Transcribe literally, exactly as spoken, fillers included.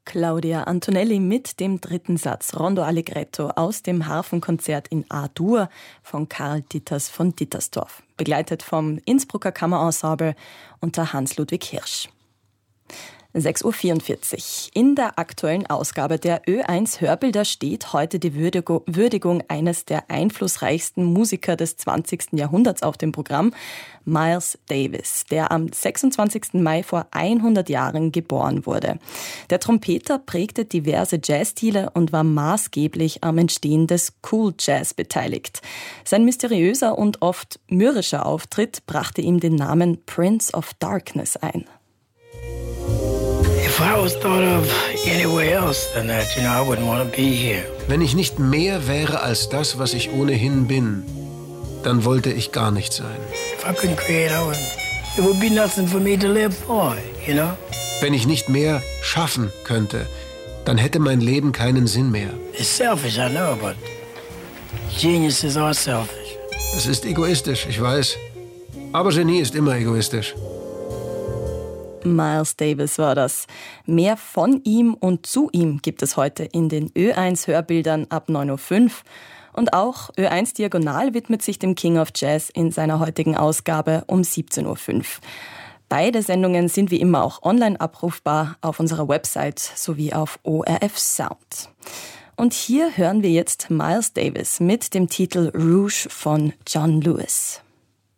Claudia Antonelli mit dem dritten Satz Rondo Allegretto aus dem Harfenkonzert in A-Dur von Karl Ditters von Dittersdorf, begleitet vom Innsbrucker Kammerensemble unter Hans-Ludwig Hirsch. sechs Uhr vierundvierzig. In der aktuellen Ausgabe der Ö eins Hörbilder steht heute die Würdigung eines der einflussreichsten Musiker des zwanzigsten Jahrhunderts auf dem Programm, Miles Davis, der am sechsundzwanzigsten Mai vor hundert Jahren geboren wurde. Der Trompeter prägte diverse Jazzstile und war maßgeblich am Entstehen des Cool Jazz beteiligt. Sein mysteriöser und oft mürrischer Auftritt brachte ihm den Namen Prince of Darkness ein. Wenn ich nicht mehr wäre als das, was ich ohnehin bin, dann wollte ich gar nicht sein. Wenn ich nicht mehr schaffen könnte, dann hätte mein Leben keinen Sinn mehr. Es ist egoistisch, ich weiß. Aber Genie ist immer egoistisch. Miles Davis war das. Mehr von ihm und zu ihm gibt es heute in den Ö eins Hörbildern ab neun Uhr fünf. Und auch Ö eins Diagonal widmet sich dem King of Jazz in seiner heutigen Ausgabe um siebzehn Uhr fünf. Beide Sendungen sind wie immer auch online abrufbar auf unserer Website sowie auf O R F Sound. Und hier hören wir jetzt Miles Davis mit dem Titel Rouge von John Lewis.